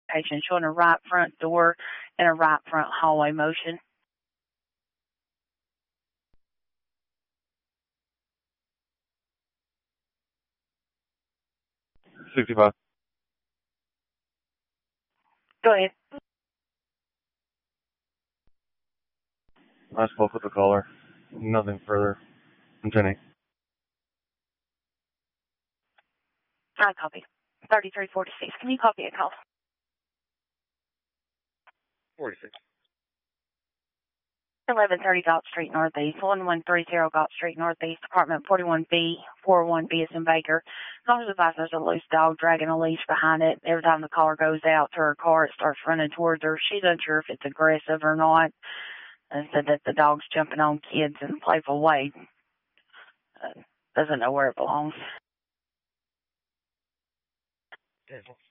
location, showing a right front door and a right front hallway motion. $65. Go ahead. I spoke with the caller. Nothing further. I'm Jenny. I copy. 3346. Can you copy a call? 46. 1130 Galt Street Northeast, 1130 Galt Street Northeast, apartment 41B, 41B is in Baker. Calls advise there's a loose dog dragging a leash behind it. Every time the caller goes out to her car, it starts running towards her. She's unsure if it's aggressive or not. And said that the dog's jumping on kids in a playful way. Doesn't know where it belongs.